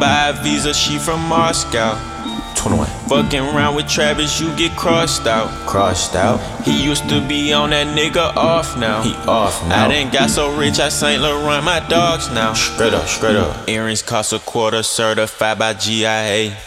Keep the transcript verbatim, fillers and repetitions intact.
buy a visa, she from Moscow. twenty-one. Fucking around with Travis, you get crossed out. Crossed out. He used to be on that nigga off now. He off now. I done got so rich, I Saint Laurent my dogs now. Straight up, straight up. Earrings cost a quarter, certified by G I A.